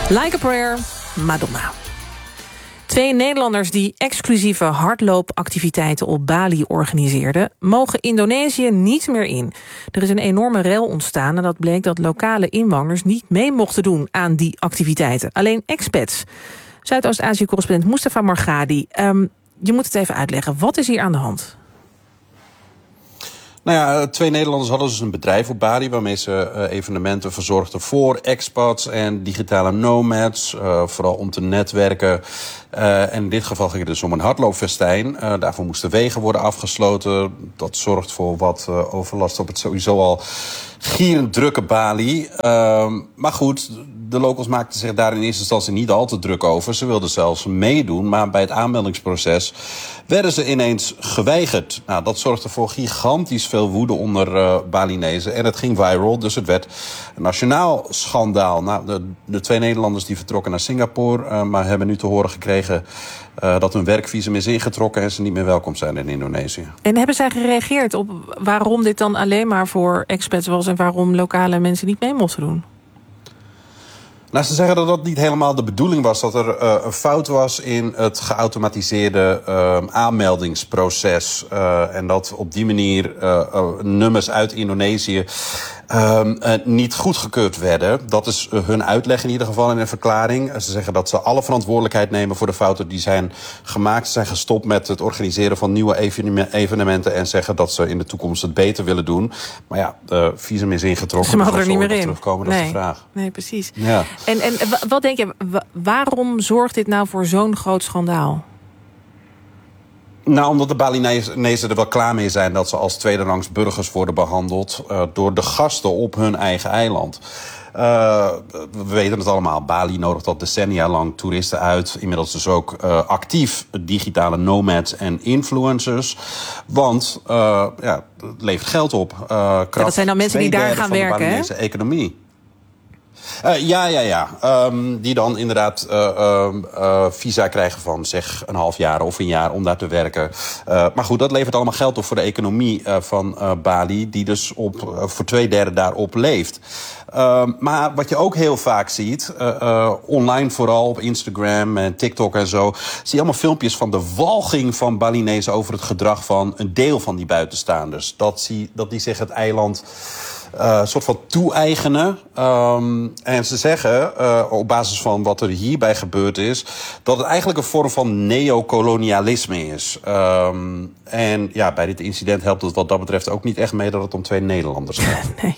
Like a Prayer, Madonna. 2 Nederlanders die exclusieve hardloopactiviteiten op Bali organiseerden, mogen Indonesië niet meer in. Er is een enorme rel ontstaan en dat bleek dat lokale inwoners niet mee mochten doen aan die activiteiten. Alleen expats. Zuidoost-Azië-correspondent Mustafa Margadi. Je moet het even uitleggen. Wat is hier aan de hand? Nou ja, 2 Nederlanders hadden dus een bedrijf op Bali waarmee ze evenementen verzorgden voor expats en digitale nomads, vooral om te netwerken. En in dit geval ging het dus om een hardloopfestijn. Daarvoor moesten wegen worden afgesloten. Dat zorgt voor wat overlast op het sowieso al gierend drukke Bali. Maar goed, de locals maakten zich daar in eerste instantie niet al te druk over. Ze wilden zelfs meedoen, maar bij het aanmeldingsproces werden ze ineens geweigerd. Nou, dat zorgde voor gigantisch veel woede onder Balinezen. En het ging viral, dus het werd een nationaal schandaal. Nou, de 2 Nederlanders die vertrokken naar Singapore, maar hebben nu te horen gekregen dat hun werkvisum is ingetrokken en ze niet meer welkom zijn in Indonesië. En hebben zij gereageerd op waarom dit dan alleen maar voor expats was en waarom lokale mensen niet mee mochten doen? Nou, ze zeggen dat dat niet helemaal de bedoeling was. Dat er een fout was in het geautomatiseerde aanmeldingsproces. En dat op die manier nummers uit Indonesië niet goedgekeurd werden. Dat is hun uitleg in ieder geval in een verklaring. Ze zeggen dat ze alle verantwoordelijkheid nemen voor de fouten die zijn gemaakt. Ze zijn gestopt met het organiseren van nieuwe evenementen en zeggen dat ze in de toekomst het beter willen doen. Maar ja, de visum is ingetrokken. Ze mogen er niet meer in. Terugkomen, dat is de vraag. Nee, precies. Ja. En wat denk je, waarom zorgt dit nou voor zo'n groot schandaal? Nou, omdat de Balinezen er wel klaar mee zijn dat ze als tweederangs burgers worden behandeld door de gasten op hun eigen eiland. We weten het allemaal, Bali nodigt al decennia lang toeristen uit. Inmiddels dus ook actief digitale nomads en influencers. Want het levert geld op. Dat zijn dan mensen die daar gaan werken, hè? De Balinese economie. Die dan inderdaad visa krijgen van zeg een half jaar of een jaar om daar te werken. Maar goed, dat levert allemaal geld op voor de economie van Bali, die dus voor 2/3 daarop leeft. Maar wat je ook heel vaak ziet, online vooral op Instagram en TikTok en zo, zie je allemaal filmpjes van de walging van Balinezen over het gedrag van een deel van die buitenstaanders. Dat die zich het eiland soort van toe-eigenen. En ze zeggen, op basis van wat er hierbij gebeurd is, dat het eigenlijk een vorm van neocolonialisme is. En ja, bij dit incident helpt het wat dat betreft ook niet echt mee dat het om 2 Nederlanders gaat. Nee.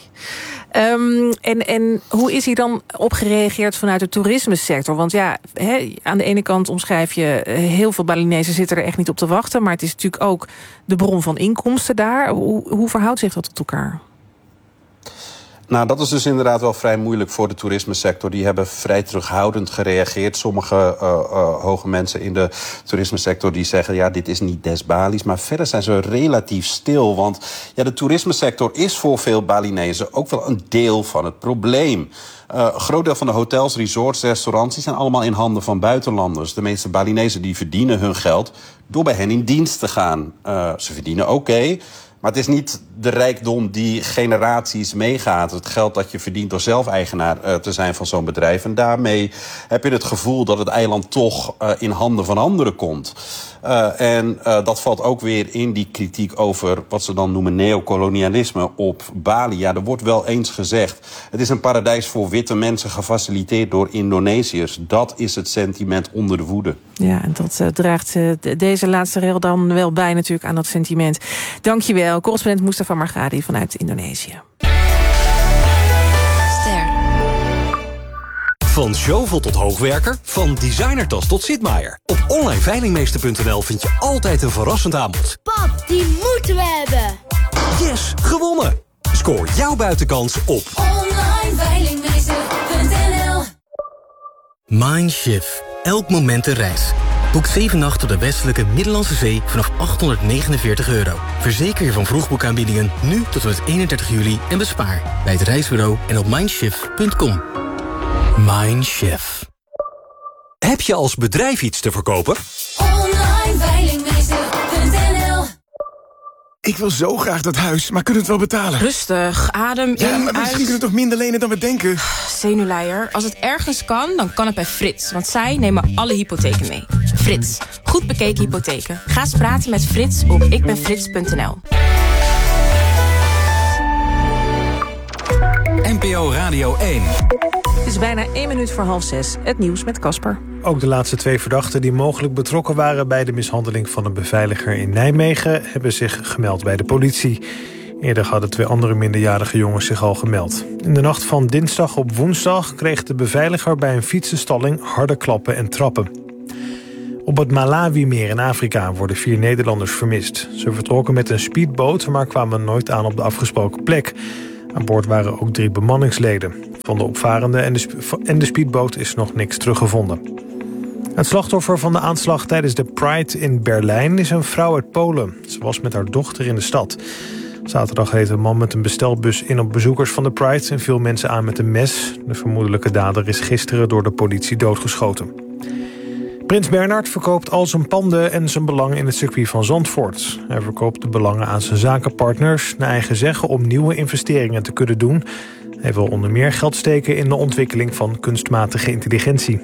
En hoe is hier dan op gereageerd vanuit de toerismesector? Want ja, aan de ene kant omschrijf je, heel veel Balinezen zitten er echt niet op te wachten, maar het is natuurlijk ook de bron van inkomsten daar. Hoe verhoudt zich dat tot elkaar? Nou, dat is dus inderdaad wel vrij moeilijk voor de toerismesector. Die hebben vrij terughoudend gereageerd. Sommige hoge mensen in de toerismesector die zeggen, ja, dit is niet des Bali's. Maar verder zijn ze relatief stil. Want ja, de toerismesector is voor veel Balinezen ook wel een deel van het probleem. Een groot deel van de hotels, resorts, restaurants, die zijn allemaal in handen van buitenlanders. De meeste Balinezen die verdienen hun geld door bij hen in dienst te gaan. Ze verdienen oké. Maar het is niet de rijkdom die generaties meegaat. Het geld dat je verdient door zelf eigenaar te zijn van zo'n bedrijf. En daarmee heb je het gevoel dat het eiland toch in handen van anderen komt. En dat valt ook weer in die kritiek over wat ze dan noemen neocolonialisme op Bali. Ja, er wordt wel eens gezegd, het is een paradijs voor witte mensen gefaciliteerd door Indonesiërs. Dat is het sentiment onder de woede. Ja, en dat draagt deze laatste rel dan wel bij natuurlijk aan dat sentiment. Dankjewel, correspondent Mustafa Margadi vanuit Indonesië. Van shovel tot hoogwerker, van designertas tot zitmaaier. Op onlineveilingmeester.nl vind je altijd een verrassend aanbod. Pap, die moeten we hebben. Yes, gewonnen! Scoor jouw buitenkans op onlineveilingmeester.nl. Mindshift. Elk moment een reis. Boek 7 nachten op de westelijke Middellandse Zee vanaf €849. Verzeker je van vroegboekaanbiedingen nu tot en met 31 juli en bespaar bij het reisbureau en op mindshift.com. Mindshift. Heb je als bedrijf iets te verkopen? onlineveilingmeester.nl. Ik wil zo graag dat huis, maar kunnen we het wel betalen? Rustig, adem in, Ja, maar misschien kunnen we toch minder lenen dan we denken? Zenuwleier. Als het ergens kan, dan kan het bij Frits. Want zij nemen alle hypotheken mee. Frits. Goed bekeken hypotheken. Ga eens praten met Frits op ikbenfrits.nl. NPO Radio 1. Het is bijna 1 minuut voor 5:30. Het nieuws met Casper. Ook de laatste 2 verdachten die mogelijk betrokken waren bij de mishandeling van een beveiliger in Nijmegen hebben zich gemeld bij de politie. Eerder hadden 2 andere minderjarige jongens zich al gemeld. In de nacht van dinsdag op woensdag kreeg de beveiliger bij een fietsenstalling harde klappen en trappen. Op het Malawi-meer in Afrika worden 4 Nederlanders vermist. Ze vertrokken met een speedboot, maar kwamen nooit aan op de afgesproken plek. Aan boord waren ook 3 bemanningsleden. Van de opvarende en de speedboot is nog niks teruggevonden. Het slachtoffer van de aanslag tijdens de Pride in Berlijn is een vrouw uit Polen. Ze was met haar dochter in de stad. Zaterdag reed een man met een bestelbus in op bezoekers van de Pride en viel mensen aan met een mes. De vermoedelijke dader is gisteren door de politie doodgeschoten. Prins Bernhard verkoopt al zijn panden en zijn belangen in het circuit van Zandvoort. Hij verkoopt de belangen aan zijn zakenpartners naar eigen zeggen om nieuwe investeringen te kunnen doen. Hij wil onder meer geld steken in de ontwikkeling van kunstmatige intelligentie.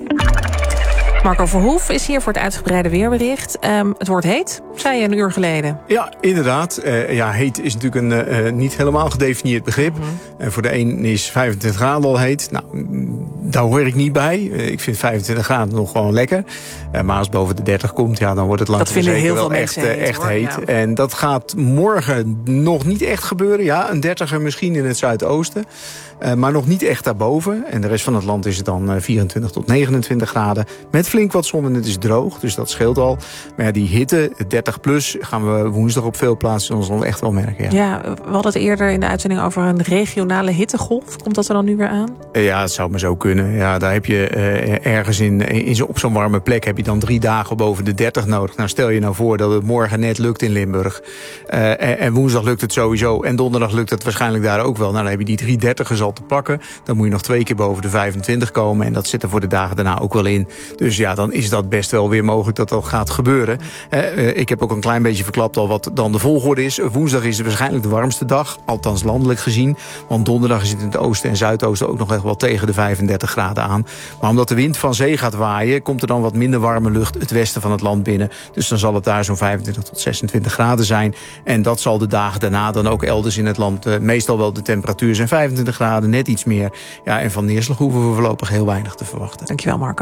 Marco Verhoef is hier voor het uitgebreide weerbericht. Het wordt heet, zei je een uur geleden. Ja, inderdaad. Heet is natuurlijk een niet helemaal gedefinieerd begrip. En voor de een is 25 graden al heet. Nou, daar hoor ik niet bij. Ik vind 25 graden nog gewoon lekker. Maar als het boven de 30 komt, ja, dan wordt het langzaam zeker wel echt heet. Ja. En dat gaat morgen nog niet echt gebeuren. Ja, een 30er misschien in het zuidoosten. Maar nog niet echt daarboven. En de rest van het land is het dan 24 tot 29 graden. Met flink wat zon en het is droog, dus dat scheelt al. Maar ja, die hitte, 30 plus, gaan we woensdag op veel plaatsen ons echt wel merken. Ja, we hadden het eerder in de uitzending over een regionale hittegolf. Komt dat er dan nu weer aan? Ja, het zou maar zo kunnen. Ja, daar heb je ergens op zo'n warme plek heb je dan 3 dagen boven de 30 nodig. Nou, stel je nou voor dat het morgen net lukt in Limburg. En woensdag lukt het sowieso. En donderdag lukt het waarschijnlijk daar ook wel. Nou, dan heb je die 330'ers al te pakken. Dan moet je nog 2 keer boven de 25 komen. En dat zit er voor de dagen daarna ook wel in. Dus ja, dan is dat best wel weer mogelijk dat dat gaat gebeuren. Ik heb ook een klein beetje verklapt al wat dan de volgorde is. Woensdag is het waarschijnlijk de warmste dag. Althans landelijk gezien. Want donderdag is het in het oosten en zuidoosten ook nog echt wel tegen de 35 graden aan. Maar omdat de wind van zee gaat waaien, komt er dan wat minder warme lucht het westen van het land binnen. Dus dan zal het daar zo'n 25 tot 26 graden zijn. En dat zal de dagen daarna dan ook elders in het land meestal wel de temperatuur zijn 25 graden, net iets meer. Ja, en van neerslag hoeven we voorlopig heel weinig te verwachten. Dankjewel, Marco.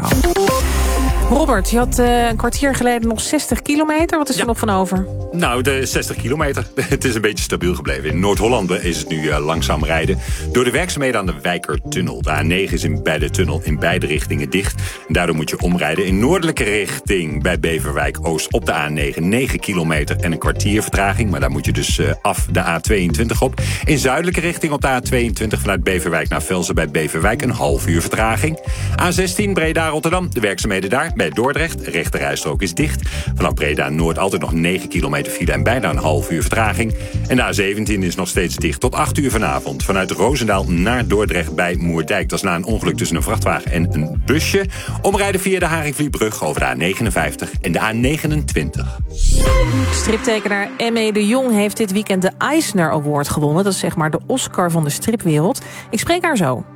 Robert, je had een kwartier geleden nog 60 kilometer. Wat is er nog van over? Nou, de 60 kilometer. Het is een beetje stabiel gebleven. In Noord-Holland is het nu langzaam rijden. Door de werkzaamheden aan de Wijkertunnel. De A9 is bij de tunnel in beide richtingen dicht. En daardoor moet je omrijden in noordelijke richting bij Beverwijk Oost op de A9. 9 kilometer en een kwartier vertraging. Maar daar moet je dus af de A22 op. In zuidelijke richting op de A22 vanuit Beverwijk naar Velzen bij Beverwijk een half uur vertraging. A16 Breda-Rotterdam. De werkzaamheden daar bij Dordrecht. De rechterrijstrook is dicht. Vanaf Breda Noord altijd nog 9 kilometer file en bijna een half uur vertraging. En de A17 is nog steeds dicht tot 8 uur vanavond. Vanuit Roosendaal naar Dordrecht bij Moerdijk. Dat is na een ongeluk tussen een vrachtwagen en een busje. Omrijden via de Haringvlietbrug over de A59 en de A29. Striptekenaar M.E. de Jong heeft dit weekend de Eisner Award gewonnen. Dat is zeg maar de Oscar van de stripwereld. Ik spreek haar zo.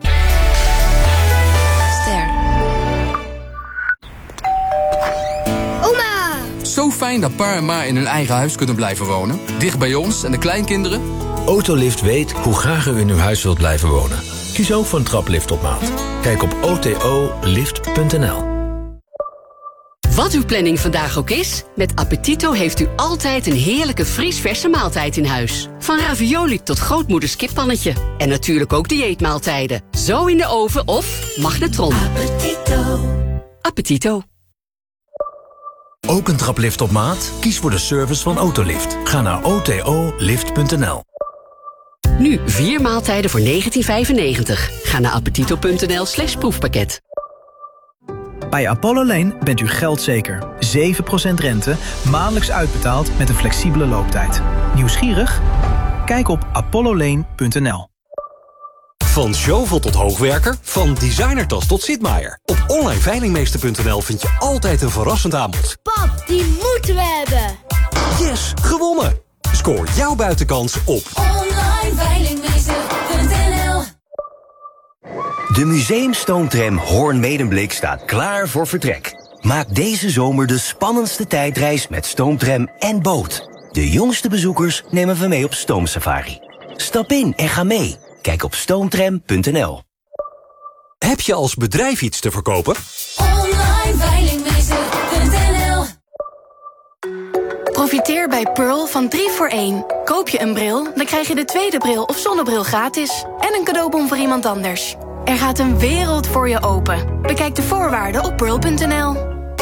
Zo fijn dat pa en ma in hun eigen huis kunnen blijven wonen. Dicht bij ons en de kleinkinderen. Autolift weet hoe graag u in uw huis wilt blijven wonen. Kies ook voor een traplift op maat. Kijk op otolift.nl. Wat uw planning vandaag ook is, met Appetito heeft u altijd een heerlijke vriesverse maaltijd in huis. Van ravioli tot grootmoeders kippannetje. En natuurlijk ook dieetmaaltijden. Zo in de oven of magnetron. Appetito. Appetito. Ook een traplift op maat? Kies voor de service van Autolift. Ga naar otolift.nl. Nu 4 maaltijden voor €19,95. Ga naar appetito.nl/proefpakket. Bij Apollo Lane bent u geldzeker. 7% rente, maandelijks uitbetaald met een flexibele looptijd. Nieuwsgierig? Kijk op apollolane.nl. Van Zjovel tot hoogwerker, van designertas tot Sitmaier. Op onlineveilingmeester.nl vind je altijd een verrassend aanbod. Pap, die moeten we hebben. Yes, gewonnen! Scoor jouw buitenkans op onlineveilingmeester.nl. De Museumstoomtram Hoorn-Medemblik staat klaar voor vertrek. Maak deze zomer de spannendste tijdreis met stoomtram en boot. De jongste bezoekers nemen we mee op stoomsafari. Stap in en ga mee. Kijk op stoomtram.nl. Heb je als bedrijf iets te verkopen? onlineveilingmeester.nl. Profiteer bij Pearl van 3 voor 1. Koop je een bril, dan krijg je de tweede bril of zonnebril gratis. En een cadeaubon voor iemand anders. Er gaat een wereld voor je open. Bekijk de voorwaarden op pearl.nl.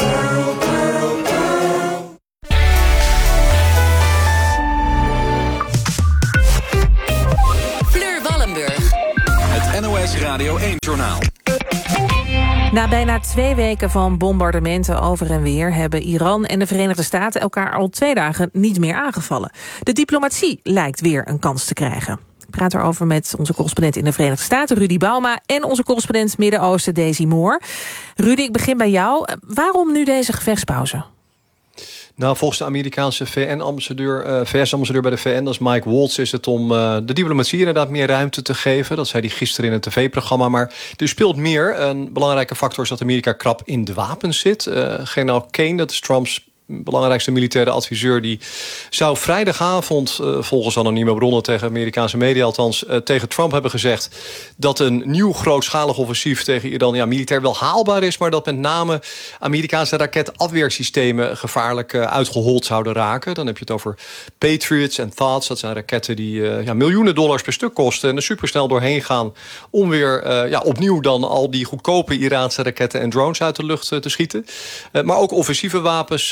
Fleur Wallenburg. Het NOS Radio 1-journaal. Na bijna 2 weken van bombardementen over en weer hebben Iran en de Verenigde Staten elkaar al 2 dagen niet meer aangevallen. De diplomatie lijkt weer een kans te krijgen. Ik praat erover met onze correspondent in de Verenigde Staten, Rudy Bauma, en onze correspondent Midden-Oosten, Daisy Moore. Rudy, ik begin bij jou. Waarom nu deze gevechtspauze? Nou, volgens de Amerikaanse VS-ambassadeur bij de VN, dat is Mike Waltz, is het om de diplomatie inderdaad meer ruimte te geven. Dat zei hij gisteren in een tv-programma. Maar er speelt meer. Een belangrijke factor is dat Amerika krap in de wapens zit. Generaal Kane, dat is Trumps belangrijkste militaire adviseur, die zou vrijdagavond, volgens anonieme bronnen tegen Amerikaanse media althans, tegen Trump hebben gezegd dat een nieuw grootschalig offensief tegen Iran militair wel haalbaar is, maar dat met name Amerikaanse raketafweersystemen gevaarlijk uitgehold zouden raken. Dan heb je het over Patriots en Thoughts. Dat zijn raketten die miljoenen dollars per stuk kosten en er supersnel doorheen gaan om weer opnieuw dan al die goedkope Iraanse raketten en drones uit de lucht te schieten. Maar ook offensieve wapens